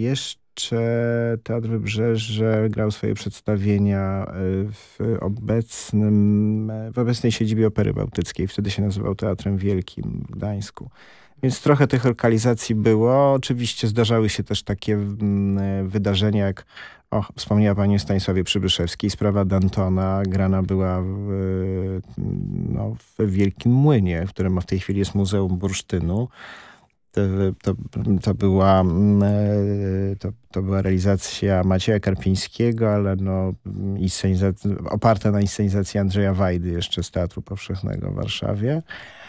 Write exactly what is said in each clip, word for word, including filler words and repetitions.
jeszcze Teatr Wybrzeże grał swoje przedstawienia w obecnym, w obecnej siedzibie Opery Bałtyckiej. Wtedy się nazywał Teatrem Wielkim w Gdańsku. Więc trochę tych lokalizacji było. Oczywiście zdarzały się też takie mm, wydarzenia, jak o, wspomniała pani o Stanisławie Przybyszewskiej. Sprawa Dantona grana była w, no, w Wielkim Młynie, w którym w tej chwili jest Muzeum Bursztynu. To, to, to, była, to, to była realizacja Macieja Karpińskiego, ale no, oparta na inscenizacji Andrzeja Wajdy jeszcze z Teatru Powszechnego w Warszawie.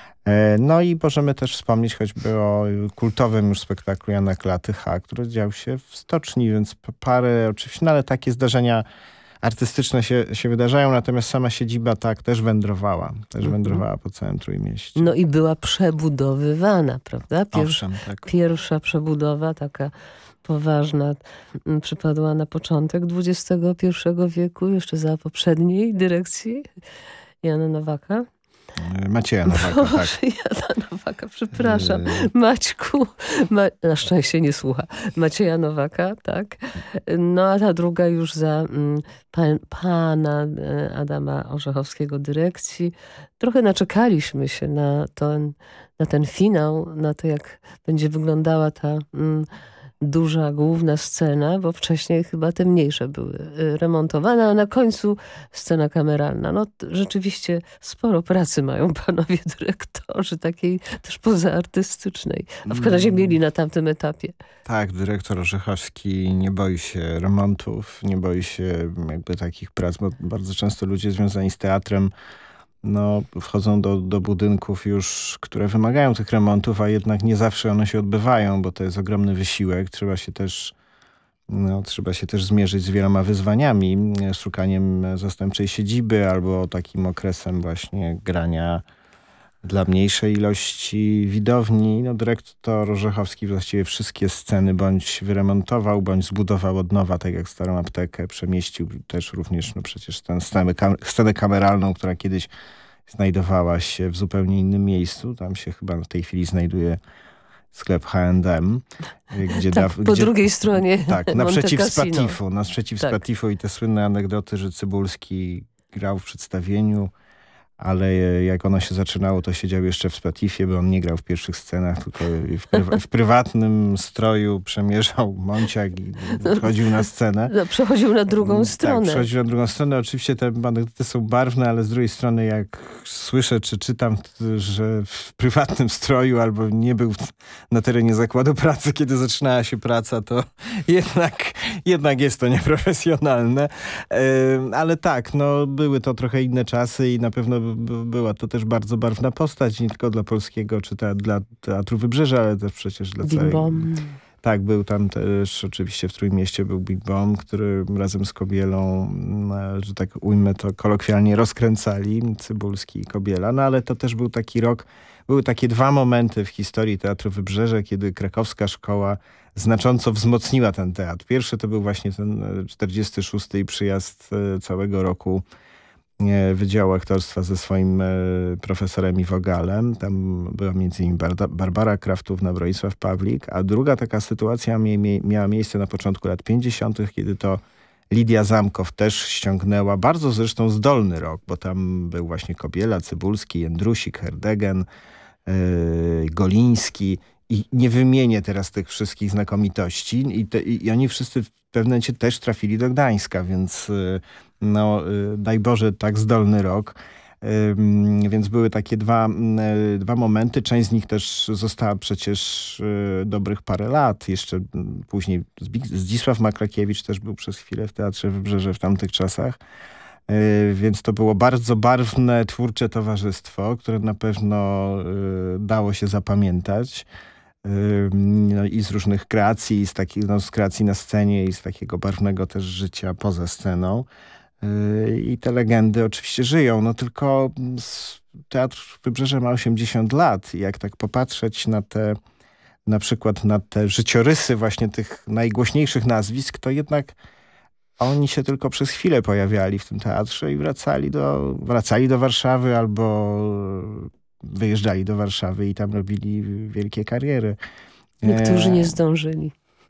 No i możemy też wspomnieć choćby o kultowym już spektaklu Jana Klaty H, który dział się w Stoczni, więc parę oczywiście, no ale takie zdarzenia artystyczne się, się wydarzają, natomiast sama siedziba tak też wędrowała. Też mm-hmm. wędrowała po całym Trójmieście. No i była przebudowywana, prawda? Pierwsza, Owszem, tak. Pierwsza przebudowa, taka poważna, przypadła na początek dwudziestego pierwszego wieku, jeszcze za poprzedniej dyrekcji Jana Nowaka. Macieja Nowaka, Boże, tak. Jana Nowaka, przepraszam. Maćku, Ma... na szczęście nie słucha. Macieja Nowaka, tak. No a ta druga już za mm, pan, pana Adama Orzechowskiego dyrekcji. Trochę naczekaliśmy się na ten, na ten finał, na to jak będzie wyglądała ta mm, duża, główna scena, bo wcześniej chyba te mniejsze były remontowane, a na końcu scena kameralna. No rzeczywiście sporo pracy mają panowie dyrektorzy, takiej też pozaartystycznej. A w każdym razie mieli na tamtym etapie. Tak, dyrektor Orzechowski nie boi się remontów, nie boi się jakby takich prac, bo bardzo często ludzie związani z teatrem no, wchodzą do, do budynków już, które wymagają tych remontów, a jednak nie zawsze one się odbywają, bo to jest ogromny wysiłek. Trzeba się też, no, trzeba się też zmierzyć z wieloma wyzwaniami, szukaniem zastępczej siedziby albo takim okresem właśnie grania dla mniejszej ilości widowni. No, dyrektor Orzechowski właściwie wszystkie sceny bądź wyremontował, bądź zbudował od nowa, tak jak starą aptekę. Przemieścił też również no przecież tę scenę, kam scenę kameralną, która kiedyś znajdowała się w zupełnie innym miejscu. Tam się chyba w tej chwili znajduje sklep H and M. Gdzie tak, da, po gdzie, drugiej stronie tak, naprzeciw Spatifu. No. Naprzeciw tak. Spatifu i te słynne anegdoty, że Cybulski grał w przedstawieniu, ale jak ono się zaczynało, to siedział jeszcze w Spatifie, bo on nie grał w pierwszych scenach, tylko w, prywa w prywatnym stroju przemierzał Monciak i wchodził na scenę. No, przechodził na drugą tak, stronę. Tak, przechodził na drugą stronę. Oczywiście te anegdoty są barwne, ale z drugiej strony jak słyszę, czy czytam, że w prywatnym stroju albo nie był na terenie zakładu pracy, kiedy zaczynała się praca, to jednak, jednak jest to nieprofesjonalne. Ale tak, no były to trochę inne czasy i na pewno była to też bardzo barwna postać, nie tylko dla polskiego, czy te, dla Teatru Wybrzeża, ale też przecież dla całej... Tak, był tam też oczywiście w Trójmieście był Big Bomb, który razem z Kobielą, że tak ujmę to kolokwialnie, rozkręcali, Cybulski i Kobiela. No ale to też był taki rok, były takie dwa momenty w historii Teatru Wybrzeże, kiedy krakowska szkoła znacząco wzmocniła ten teatr. Pierwszy to był właśnie ten czterdziesty szósty i przyjazd całego roku Wydziału Aktorstwa ze swoim profesorem Iwogalem. Tam była między innymi Bar Barbara Kraftówna, Bronisław Pawlik, a druga taka sytuacja mie mie miała miejsce na początku lat pięćdziesiątych, kiedy to Lidia Zamkow też ściągnęła bardzo zresztą zdolny rok, bo tam był właśnie Kobiela, Cybulski, Jędrusik, Herdegen, yy, Goliński i nie wymienię teraz tych wszystkich znakomitości i, te, i, i oni wszyscy w pewnym momencie też trafili do Gdańska, więc yy, no daj Boże tak zdolny rok. Yy, więc były takie dwa, yy, dwa momenty. Część z nich też została przecież yy, dobrych parę lat. Jeszcze yy, później Zdzisław Maklakiewicz też był przez chwilę w Teatrze Wybrzeże w tamtych czasach. Yy, więc to było bardzo barwne, twórcze towarzystwo, które na pewno yy, dało się zapamiętać. No i z różnych kreacji, z, takich, no, z kreacji na scenie i z takiego barwnego też życia poza sceną. I te legendy oczywiście żyją, no tylko Teatr Wybrzeże ma osiemdziesiąt lat i jak tak popatrzeć na te, na przykład na te życiorysy właśnie tych najgłośniejszych nazwisk, to jednak oni się tylko przez chwilę pojawiali w tym teatrze i wracali do, wracali do Warszawy albo wyjeżdżali do Warszawy i tam robili wielkie kariery. Niektórzy nie zdążyli.